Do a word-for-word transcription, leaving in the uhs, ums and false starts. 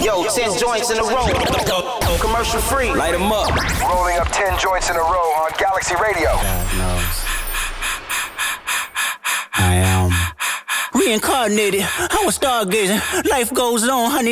Yo, ten joints in a row. Commercial free. Light 'em up. Rolling up ten joints in a row on Galaxy Radio. God knows. I am reincarnated. I was stargazing. Life goes on, honey.